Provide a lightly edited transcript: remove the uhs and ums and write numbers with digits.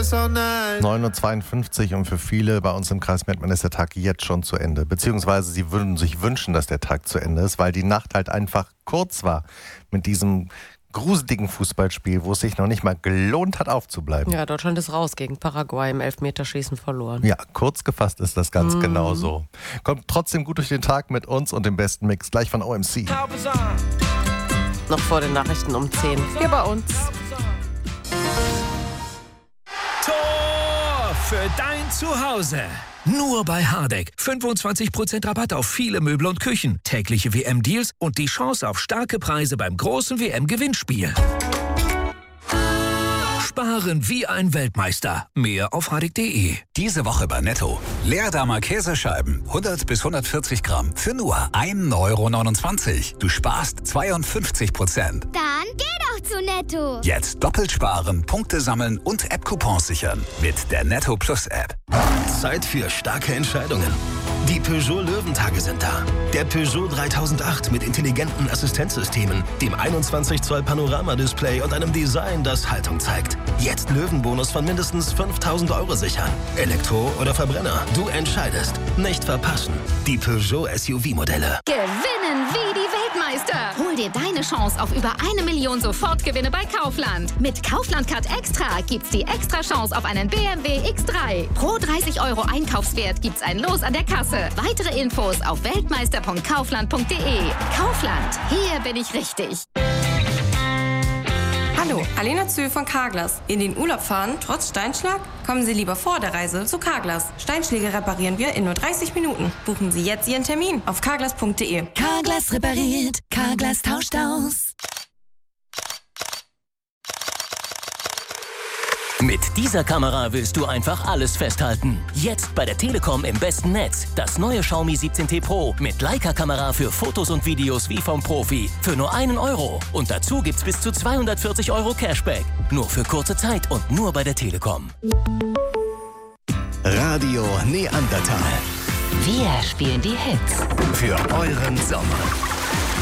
so nice. 9:52 Uhr und für viele bei uns im Kreis Mettmann ist der Tag jetzt schon zu Ende. Beziehungsweise sie würden sich wünschen, dass der Tag zu Ende ist, weil die Nacht halt einfach kurz war mit diesem gruseligen Fußballspiel, wo es sich noch nicht mal gelohnt hat, aufzubleiben. Ja, Deutschland ist raus gegen Paraguay im Elfmeterschießen verloren. Ja, kurz gefasst ist das ganz genau so. Kommt trotzdem gut durch den Tag mit uns und dem besten Mix, gleich von OMC. Noch vor den Nachrichten um 10. Hier bei uns. Tor für dein Zuhause. Nur bei Hardegg. 25% Rabatt auf viele Möbel und Küchen, tägliche WM-Deals und die Chance auf starke Preise beim großen WM-Gewinnspiel. Sparen wie ein Weltmeister. Mehr auf hardegg.de. Diese Woche bei Netto. Leerdammer Käsescheiben, 100 bis 140 Gramm, für nur 1,29 €. Du sparst 52%. Dann geh doch zu Netto. Jetzt doppelt sparen, Punkte sammeln und App-Coupons sichern. Mit der Netto Plus App. Zeit für starke Entscheidungen. Die Peugeot Löwentage sind da. Der Peugeot 3008 mit intelligenten Assistenzsystemen, dem 21 Zoll Panoramadisplay und einem Design, das Haltung zeigt. Jetzt Löwenbonus von mindestens 5.000 € sichern. Elektro oder Verbrenner, du entscheidest. Nicht verpassen. Die Peugeot SUV-Modelle. Gewinnen wie die Weltmeister. Hol dir deine Chance auf über 1 Million Sofortgewinne bei Kaufland. Mit Kaufland Card Extra gibt's die extra Chance auf einen BMW X3. Pro 30 € Einkaufswert gibt's ein Los an der Kasse. Weitere Infos auf weltmeister.kaufland.de. Kaufland, hier bin ich richtig. Hallo, Alena Zühl von Carglass. In den Urlaub fahren, trotz Steinschlag? Kommen Sie lieber vor der Reise zu Carglass. Steinschläge reparieren wir in nur 30 Minuten. Buchen Sie jetzt Ihren Termin auf carglass.de. Carglass repariert, Carglass tauscht aus. Mit dieser Kamera willst du einfach alles festhalten. Jetzt bei der Telekom im besten Netz. Das neue Xiaomi 17T Pro mit Leica-Kamera für Fotos und Videos wie vom Profi. Für nur 1 €. Und dazu gibt's bis zu 240 € Cashback. Nur für kurze Zeit und nur bei der Telekom. Radio Neandertal. Wir spielen die Hits. Für euren Sommer.